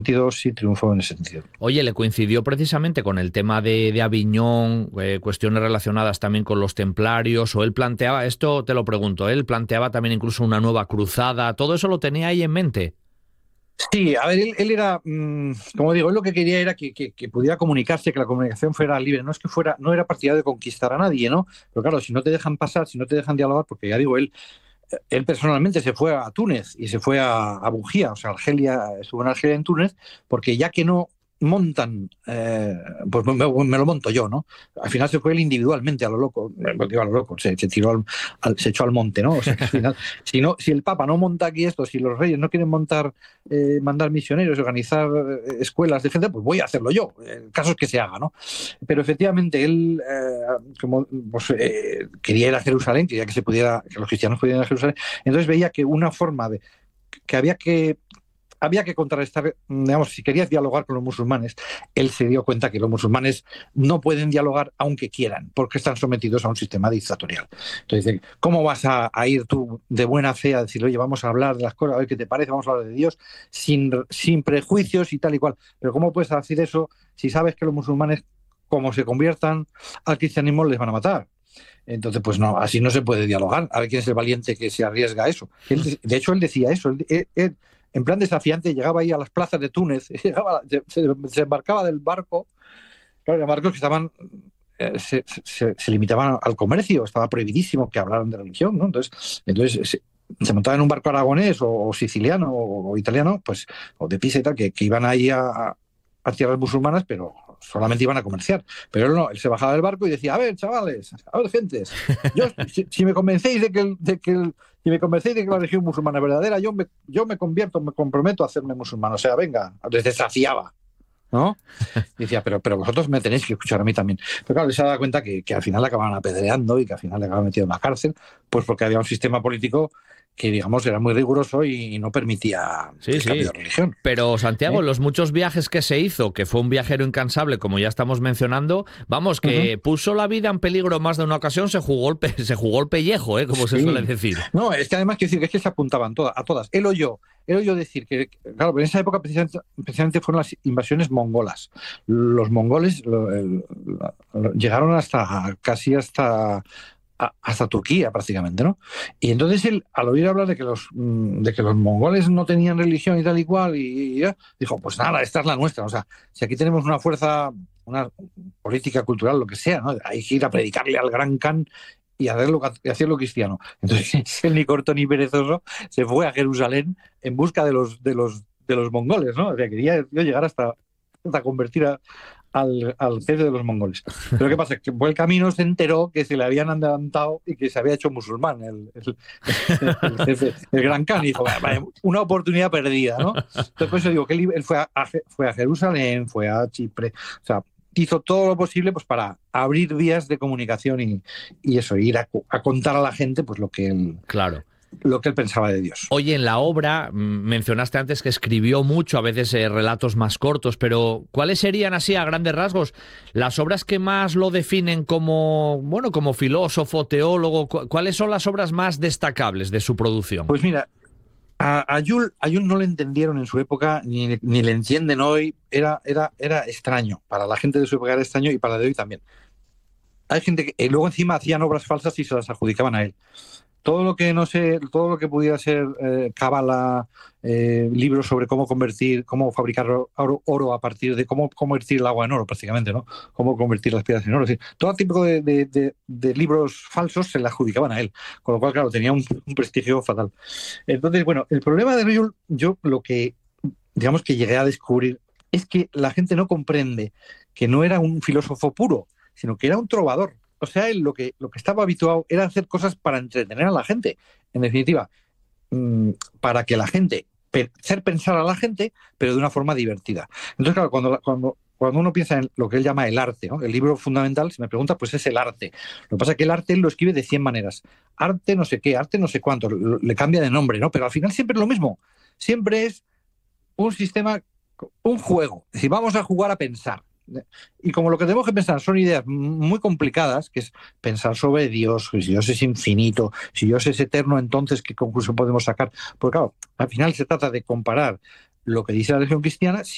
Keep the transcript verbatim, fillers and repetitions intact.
sentido sí triunfó en ese sentido. Oye, le coincidió precisamente con el tema de, de Aviñón, eh, cuestiones relacionadas también con los templarios, o él planteaba, esto te lo pregunto, él planteaba también incluso una nueva cruzada, todo eso lo tenía ahí en mente. Sí, a ver, él, él era, mmm, como digo, él lo que quería era que, que, que pudiera comunicarse, que la comunicación fuera libre. No es que fuera, no era partidario de conquistar a nadie, ¿no? Pero claro, si no te dejan pasar, si no te dejan dialogar, porque ya digo, él, él personalmente se fue a Túnez y se fue a, a Bujía, o sea, Argelia, estuvo en Argelia, en Túnez, porque ya que no montan, eh, pues me, me, lo monto yo, ¿no? Al final se fue él individualmente a lo loco, digo a lo loco, se, se tiró al, al, se echó al monte, ¿no? O sea, que al final, si no, si el Papa no monta aquí esto, si los reyes no quieren montar, eh, mandar misioneros, organizar eh, escuelas de gente, pues voy a hacerlo yo. El caso es que se haga, ¿no? Pero efectivamente él, eh, como pues, eh, quería ir a Jerusalén, quería que se pudiera, que los cristianos pudieran ir a Jerusalén, entonces veía que una forma de que había que había que contrarrestar, digamos, si querías dialogar con los musulmanes, él se dio cuenta que los musulmanes no pueden dialogar aunque quieran, porque están sometidos a un sistema dictatorial. Entonces, ¿cómo vas a, a ir tú de buena fe a decir, oye, vamos a hablar de las cosas, a ver qué te parece, vamos a hablar de Dios, sin, sin prejuicios y tal y cual? Pero ¿cómo puedes decir eso si sabes que los musulmanes, como se conviertan al cristianismo, les van a matar? Entonces, pues no, así no se puede dialogar. A ver quién es el valiente que se arriesga a eso. Él, de hecho, él decía eso. Él, él, él, en plan desafiante, llegaba ahí a las plazas de Túnez, llegaba, se, se embarcaba del barco. Claro, los barcos que estaban, eh, se, se, se limitaban al comercio, estaba prohibidísimo que hablaran de religión, ¿no? Entonces, entonces se, se montaba en un barco aragonés o, o siciliano o, o italiano, pues, o de Pisa y tal, que, que iban ahí a, a tierras musulmanas, pero solamente iban a comerciar. Pero él no, él se bajaba del barco y decía, a ver, chavales, a ver, gentes, yo, si, si me convencéis de que, el, de que el, si me convencéis de que la religión musulmana es verdadera, yo me, yo me convierto, me comprometo a hacerme musulmán. O sea, venga, les desafiaba, ¿no? Y decía, pero, pero vosotros me tenéis que escuchar a mí también. Pero claro, él se daba cuenta que, que al final le acababan apedreando y que al final le acababan metido en la cárcel, pues porque había un sistema político que, digamos, era muy riguroso y no permitía Sí, el cambio sí. de religión. Pero Santiago, ¿Eh? en los muchos viajes que se hizo, que fue un viajero incansable, como ya estamos mencionando, vamos, que Uh-huh. puso la vida en peligro más de una ocasión, se jugó el, pe se jugó el pellejo, ¿eh? Como se suele Sí. decir. No, es que además quiero decir que es que se apuntaban todas, a todas. Él oyó, él oyó decir que, claro, en esa época precisamente, precisamente fueron las invasiones mongolas. Los mongoles lo, el, lo, llegaron hasta casi hasta hasta Turquía prácticamente, ¿no? Y entonces él, al oír hablar de que los de que los mongoles no tenían religión y tal y cual, y, y ya, dijo, pues nada, esta es la nuestra. O sea, si aquí tenemos una fuerza, una política cultural, lo que sea, ¿no? Hay que ir a predicarle al gran Khan y hacerlo, y hacerlo cristiano. Entonces él, ni corto ni perezoso, se fue a Jerusalén en busca de los de los de los mongoles, ¿no? O sea, quería llegar hasta, hasta convertir a Al, al jefe de los mongoles. Pero ¿qué pasa? Que por el camino se enteró que se le habían adelantado y que se había hecho musulmán el, el, el jefe, el gran Khan, y dijo, vale, una oportunidad perdida, ¿no? Entonces, por eso digo que él, él fue, a, a, fue a Jerusalén, fue a Chipre, o sea, hizo todo lo posible pues para abrir vías de comunicación y, y eso, ir a, a contar a la gente pues lo que él, Claro. lo que él pensaba de Dios. Oye, en la obra mencionaste antes que escribió mucho, a veces eh, relatos más cortos, pero ¿cuáles serían así a grandes rasgos las obras que más lo definen como, bueno, como filósofo, teólogo? ¿Cuáles son las obras más destacables de su producción? Pues mira, a, a Jules, a Jules no le entendieron en su época, ni, ni le entienden hoy. Era, era, era extraño. Para la gente de su época era extraño y para la de hoy también. Hay gente que eh, luego encima hacían obras falsas y se las adjudicaban a él. Todo lo que no sé, todo lo que pudiera ser eh, cábala, eh, libros sobre cómo convertir, cómo fabricar oro, oro a partir de cómo convertir el agua en oro, prácticamente, ¿no? Cómo convertir las piedras en oro. Es decir, todo tipo de, de, de, de libros falsos se le adjudicaban a él, con lo cual, claro, tenía un, un prestigio fatal. Entonces, bueno, el problema de Rayul, yo lo que, digamos que llegué a descubrir, es que la gente no comprende que no era un filósofo puro, sino que era un trovador. O sea, él lo que, lo que estaba habituado era hacer cosas para entretener a la gente. En definitiva, mmm, para que la gente, hacer pensar a la gente, pero de una forma divertida. Entonces, claro, cuando, cuando, cuando uno piensa en lo que él llama el arte, ¿no? El libro fundamental, si me preguntas, pues es el arte. Lo que pasa es que el arte él lo escribe de cien maneras. Arte no sé qué, arte no sé cuánto, le cambia de nombre, ¿no? Pero al final siempre es lo mismo. Siempre es un sistema, un juego. Es decir, vamos a jugar a pensar. Y como lo que tenemos que pensar son ideas muy complicadas, que es pensar sobre Dios, si Dios es infinito, si Dios es eterno, entonces ¿qué conclusión podemos sacar? Porque claro, al final se trata de comparar lo que dice la religión cristiana